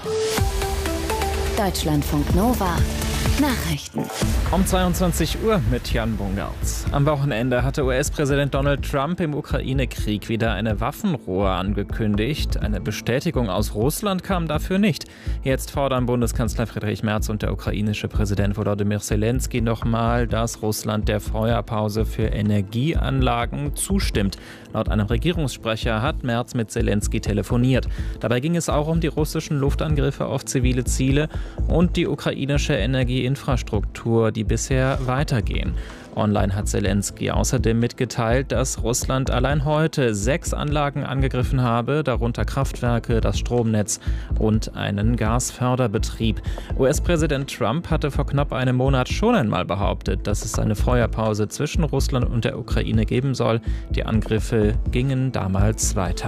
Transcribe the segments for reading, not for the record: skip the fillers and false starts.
Deutschlandfunk Nova Nachrichten. Um 22 Uhr mit Jan Bungartz. Am Wochenende hatte US-Präsident Donald Trump im Ukraine-Krieg wieder eine Waffenruhe angekündigt. Eine Bestätigung aus Russland kam dafür nicht. Jetzt fordern Bundeskanzler Friedrich Merz und der ukrainische Präsident Volodymyr Zelensky nochmal, dass Russland der Feuerpause für Energieanlagen zustimmt. Laut einem Regierungssprecher hat Merz mit Zelensky telefoniert. Dabei ging es auch um die russischen Luftangriffe auf zivile Ziele und die ukrainische Energieinfrastruktur, die bisher weitergehen. Online hat Zelensky außerdem mitgeteilt, dass Russland allein heute 6 Anlagen angegriffen habe, darunter Kraftwerke, das Stromnetz und einen Gasförderbetrieb. US-Präsident Trump hatte vor knapp einem Monat schon einmal behauptet, dass es eine Feuerpause zwischen Russland und der Ukraine geben soll. Die Angriffe gingen damals weiter.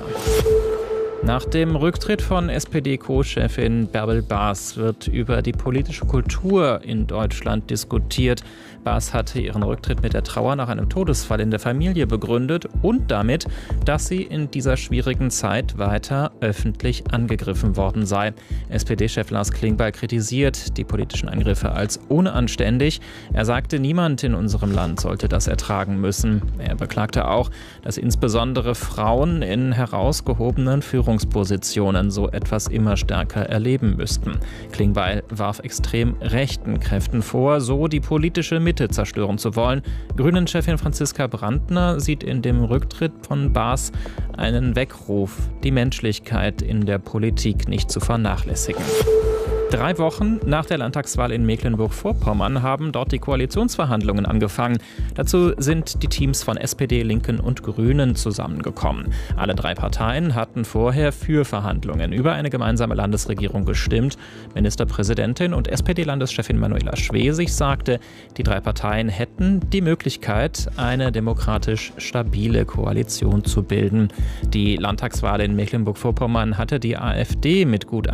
Nach dem Rücktritt von SPD-Co-Chefin Bärbel Baas wird über die politische Kultur in Deutschland diskutiert. Baas hatte ihren Rücktritt mit der Trauer nach einem Todesfall in der Familie begründet und damit, dass sie in dieser schwierigen Zeit weiter öffentlich angegriffen worden sei. SPD-Chef Lars Klingbeil kritisiert die politischen Angriffe als unanständig. Er sagte, niemand in unserem Land sollte das ertragen müssen. Er beklagte auch, dass insbesondere Frauen in herausgehobenen Führungspositionen so etwas immer stärker erleben müssten. Klingbeil warf extrem rechten Kräften vor, so die politische Mitte zerstören zu wollen. Grünen-Chefin Franziska Brandner sieht in dem Rücktritt von Baas einen Weckruf, die Menschlichkeit in der Politik nicht zu vernachlässigen. 3 Wochen nach der Landtagswahl in Mecklenburg-Vorpommern haben dort die Koalitionsverhandlungen angefangen. Dazu sind die Teams von SPD, Linken und Grünen zusammengekommen. Alle 3 Parteien hatten vorher für Verhandlungen über eine gemeinsame Landesregierung gestimmt. Ministerpräsidentin und SPD-Landeschefin Manuela Schwesig sagte, die 3 Parteien hätten die Möglichkeit, eine demokratisch stabile Koalition zu bilden. Die Landtagswahl in Mecklenburg-Vorpommern hatte die AfD mit gut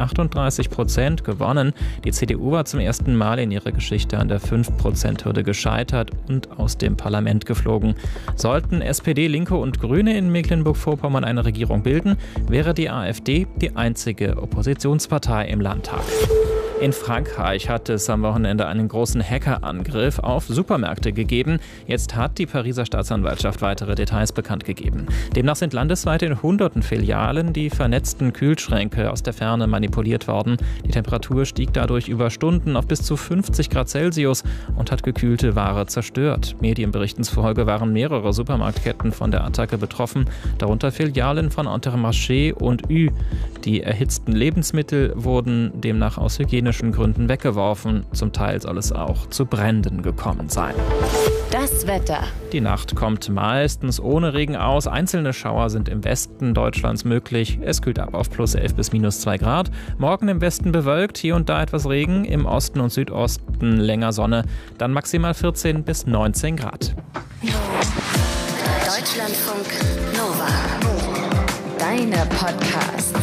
38% gewonnen. Die CDU war zum ersten Mal in ihrer Geschichte an der 5%-Hürde gescheitert und aus dem Parlament geflogen. Sollten SPD, Linke und Grüne in Mecklenburg-Vorpommern eine Regierung bilden, wäre die AfD die einzige Oppositionspartei im Landtag. In Frankreich hat es am Wochenende einen großen Hackerangriff auf Supermärkte gegeben. Jetzt hat die Pariser Staatsanwaltschaft weitere Details bekannt gegeben. Demnach sind landesweit in hunderten Filialen die vernetzten Kühlschränke aus der Ferne manipuliert worden. Die Temperatur stieg dadurch über Stunden auf bis zu 50 Grad Celsius und hat gekühlte Ware zerstört. Medienberichten zufolge waren mehrere Supermarktketten von der Attacke betroffen, darunter Filialen von Intermarché und Ü. Die erhitzten Lebensmittel wurden demnach aus hygienischen Gründen weggeworfen. Zum Teil soll es auch zu Bränden gekommen sein. Das Wetter. Die Nacht kommt meistens ohne Regen aus. Einzelne Schauer sind im Westen Deutschlands möglich. Es kühlt ab auf +11 bis -2 Grad. Morgen im Westen bewölkt, hier und da etwas Regen. Im Osten und Südosten länger Sonne. Dann maximal 14 bis 19 Grad. Deutschlandfunk Nova. Deine Podcasts.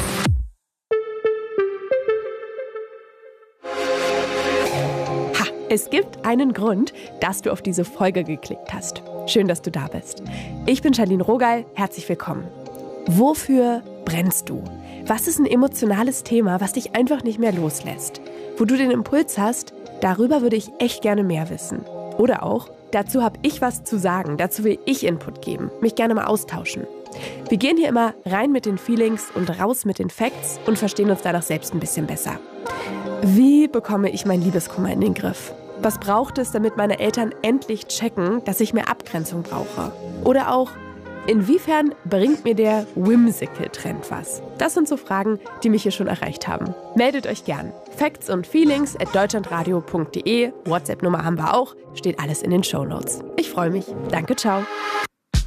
Es gibt einen Grund, dass du auf diese Folge geklickt hast. Schön, dass du da bist. Ich bin Charlene Rogal, herzlich willkommen. Wofür brennst du? Was ist ein emotionales Thema, was dich einfach nicht mehr loslässt? Wo du den Impuls hast, darüber würde ich echt gerne mehr wissen. Oder auch, dazu habe ich was zu sagen, dazu will ich Input geben, mich gerne mal austauschen. Wir gehen hier immer rein mit den Feelings und raus mit den Facts und verstehen uns dadurch selbst ein bisschen besser. Wie bekomme ich mein Liebeskummer in den Griff? Was braucht es, damit meine Eltern endlich checken, dass ich mehr Abgrenzung brauche? Oder auch, inwiefern bringt mir der Whimsical-Trend was? Das sind so Fragen, die mich hier schon erreicht haben. Meldet euch gern. Facts und Feelings @deutschlandradio.de. WhatsApp-Nummer haben wir auch. Steht alles in den Shownotes. Ich freue mich. Danke, ciao.